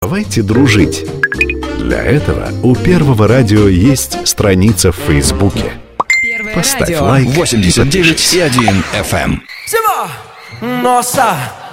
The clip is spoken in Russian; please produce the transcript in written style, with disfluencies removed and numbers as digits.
Давайте дружить. Для этого у Первого радио есть страница в Фейсбуке. Поставь лайк. 89,1 FM. Nossa!